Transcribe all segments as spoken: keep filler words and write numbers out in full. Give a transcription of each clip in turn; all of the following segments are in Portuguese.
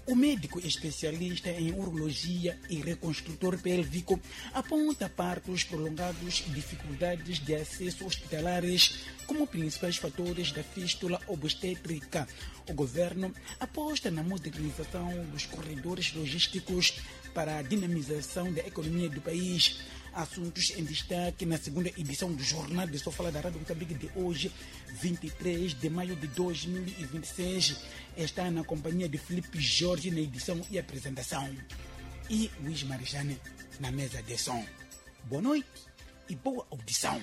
O médico especialista em urologia e reconstrutor pélvico aponta partos prolongados e dificuldades de acesso hospitalares como principais fatores da fístula obstétrica. O governo aposta na modernização dos corredores logísticos para a dinamização da economia do país. Assuntos em destaque na segunda edição do Jornal de Sofala da Rádio Moçambique de hoje, vinte e três de maio de dois mil e vinte e seis. Está na companhia de Felipe Jorge na edição e apresentação. E Luiz Marijane na mesa de som. Boa noite e boa audição.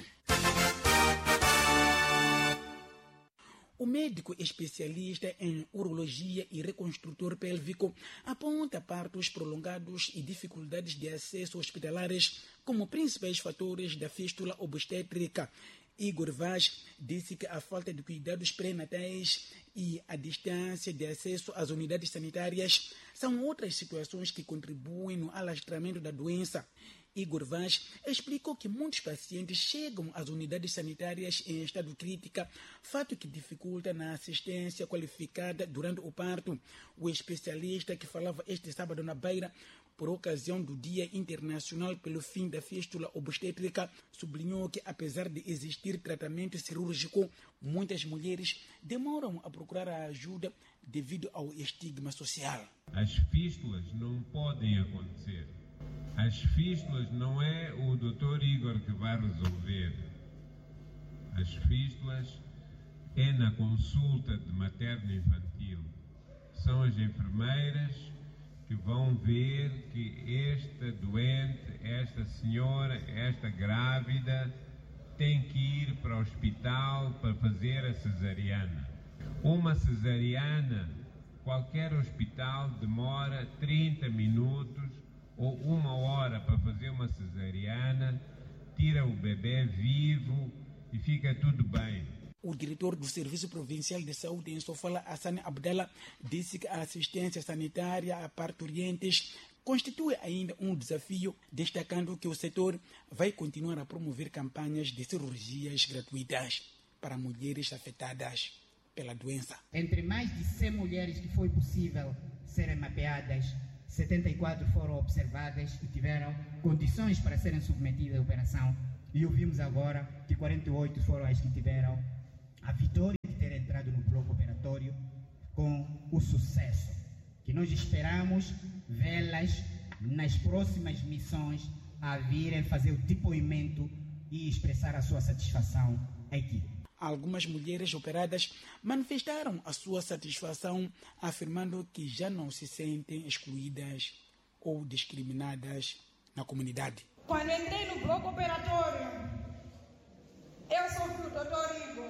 O médico especialista em urologia e reconstrutor pélvico aponta partos prolongados e dificuldades de acesso hospitalares como principais fatores da fístula obstétrica. Igor Vaz disse que a falta de cuidados pré-natais e a distância de acesso às unidades sanitárias são outras situações que contribuem no alastramento da doença. Igor Vaz explicou que muitos pacientes chegam às unidades sanitárias em estado crítico, fato que dificulta na assistência qualificada durante o parto. O especialista que falava este sábado na Beira, por ocasião do Dia Internacional pelo Fim da Fístula Obstétrica, sublinhou que, apesar de existir tratamento cirúrgico, muitas mulheres demoram a procurar a ajuda devido ao estigma social. As fístulas não podem acontecer. As fístulas não é o doutor Igor que vai resolver. As fístulas é na consulta de materno-infantil. São as enfermeiras que vão ver que esta doente, esta senhora, esta grávida tem que ir para o hospital para fazer a cesariana. Uma cesariana, qualquer hospital demora trinta minutos ou uma hora para fazer uma cesariana, tira o bebê vivo e fica tudo bem. O diretor do Serviço Provincial de Saúde em Sofala, Hassan Abdallah, disse que a assistência sanitária a parturientes constitui ainda um desafio, destacando que o setor vai continuar a promover campanhas de cirurgias gratuitas para mulheres afetadas pela doença. Entre mais de cem mulheres que foi possível serem mapeadas, setenta e quatro foram observadas e tiveram condições para serem submetidas à operação. E ouvimos agora que quarenta e oito foram as que tiveram a vitória de ter entrado no bloco operatório com o sucesso, que nós esperamos vê-las nas próximas missões a virem fazer o depoimento e expressar a sua satisfação aqui. Algumas mulheres operadas manifestaram a sua satisfação, afirmando que já não se sentem excluídas ou discriminadas na comunidade. Quando entrei no bloco operatório, eu sou o doutor Igor.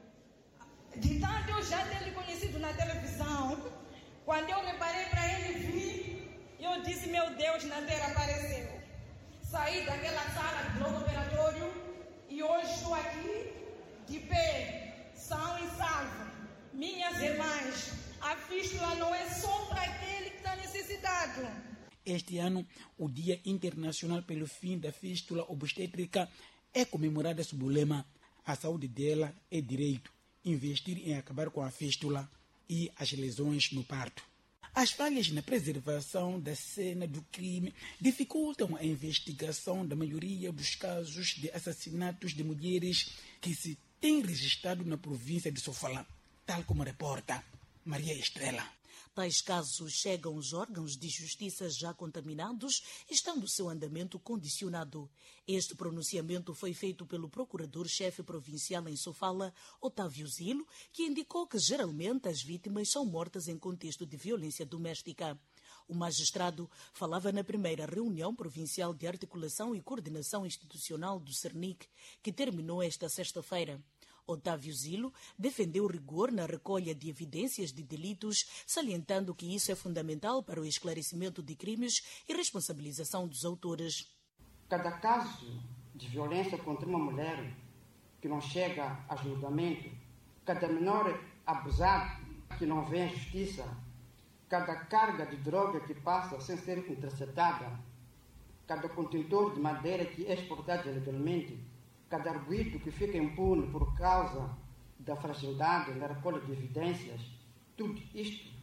De tanto eu já ter ele conhecido na televisão, quando eu reparei para ele vir, eu disse, meu Deus, na terra apareceu. Saí daquela sala do bloco operatório e hoje estou aqui de pé, são e salvo. Minhas irmãs, a fístula não é só para aquele que está necessitado. Este ano, o Dia Internacional pelo Fim da Fístula Obstétrica é comemorado sob o lema "A saúde dela é direito, investir em acabar com a fístula e as lesões no parto". As falhas na preservação da cena do crime dificultam a investigação da maioria dos casos de assassinatos de mulheres que se têm registrado na província de Sofala, tal como reporta Maria Estrela. Tais casos chegam aos órgãos de justiça já contaminados, estando seu andamento condicionado. Este pronunciamento foi feito pelo procurador-chefe provincial em Sofala, Otávio Zilo, que indicou que geralmente as vítimas são mortas em contexto de violência doméstica. O magistrado falava na primeira reunião provincial de articulação e coordenação institucional do CERNIC, que terminou esta sexta-feira. Otávio Zilo defendeu rigor na recolha de evidências de delitos, salientando que isso é fundamental para o esclarecimento de crimes e responsabilização dos autores. Cada caso de violência contra uma mulher que não chega a julgamento, cada menor abusado que não vem à justiça, cada carga de droga que passa sem ser interceptada, cada contentor de madeira que é exportado ilegalmente, cada arguido que fica impune por causa da fragilidade na recolha de evidências, tudo isto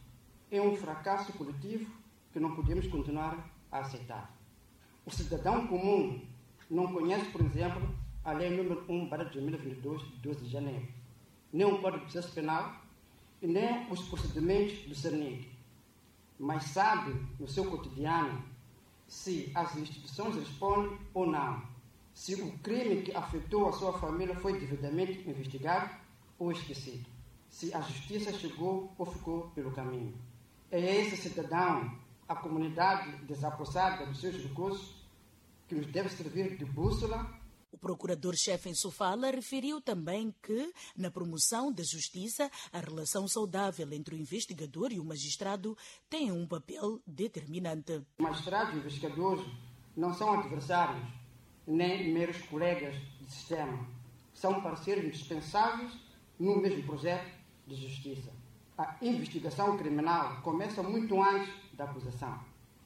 é um fracasso coletivo que não podemos continuar a aceitar. O cidadão comum não conhece, por exemplo, a Lei número um barra dois mil e vinte e dois, de doze de janeiro, nem o Código de Processo Penal e nem os procedimentos do CERNIC, mas sabe no seu cotidiano se as instituições respondem ou não, se o crime que afetou a sua família foi devidamente investigado ou esquecido, se a justiça chegou ou ficou pelo caminho. É esse cidadão, a comunidade desapossada dos seus recursos, que nos deve servir de bússola. O procurador-chefe em Sofala referiu também que, na promoção da justiça, a relação saudável entre o investigador e o magistrado tem um papel determinante. Magistrados e investigadores não são adversários, nem meros colegas de sistema. São parceiros indispensáveis no mesmo projeto de justiça. A investigação criminal começa muito antes da acusação.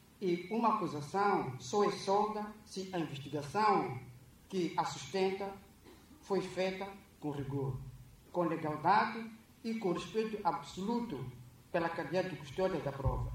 E uma acusação só é solta se a investigação que a sustenta foi feita com rigor, com legalidade e com respeito absoluto pela cadeia de custódia da prova.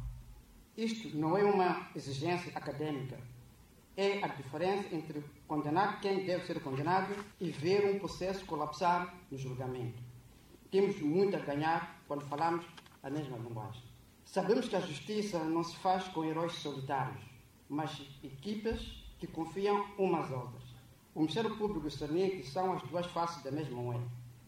Isto não é uma exigência acadêmica, é a diferença entre condenar quem deve ser condenado e ver um processo colapsar no julgamento. Temos muito a ganhar quando falamos a mesma linguagem. Sabemos que a justiça não se faz com heróis solitários, mas equipas que confiam umas às outras. O Ministério Público e o CERNIC são as duas faces da mesma moeda,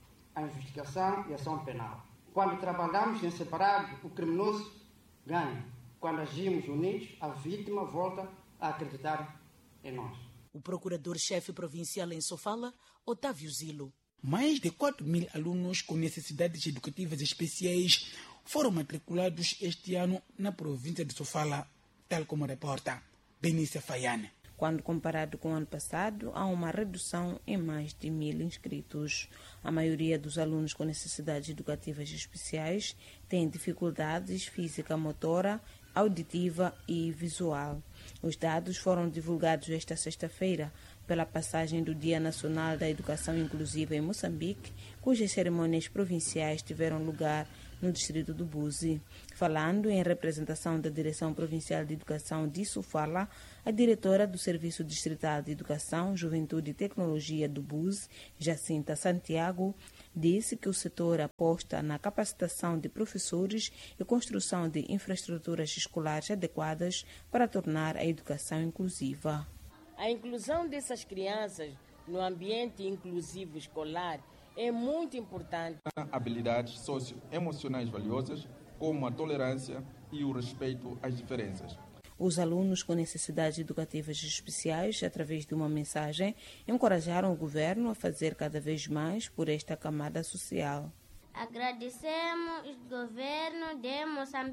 a investigação e a ação penal. Quando trabalhamos em separado, o criminoso ganha. Quando agimos unidos, a vítima volta a acreditar em nós. O procurador-chefe provincial em Sofala, Otávio Zilo. Mais de quatro mil alunos com necessidades educativas especiais foram matriculados este ano na província de Sofala, tal como reporta Benícia Faiane. Quando comparado com o ano passado, há uma redução em mais de mil inscritos. A maioria dos alunos com necessidades educativas especiais tem dificuldades física, motora, auditiva e visual. Os dados foram divulgados esta sexta-feira pela passagem do Dia Nacional da Educação Inclusiva em Moçambique, cujas cerimônias provinciais tiveram lugar no distrito do Buzi. Falando em representação da Direção Provincial de Educação de Sofala, a diretora do Serviço Distrital de Educação, Juventude e Tecnologia do Buzi, Jacinta Santiago, disse que o setor aposta na capacitação de professores e construção de infraestruturas escolares adequadas para tornar a educação inclusiva. A inclusão dessas crianças no ambiente inclusivo escolar é muito importante. Habilidades socioemocionais valiosas, como a tolerância e o respeito às diferenças. Os alunos com necessidades educativas especiais, através de uma mensagem, encorajaram o governo a fazer cada vez mais por esta camada social. Agradecemos o governo de Moçambique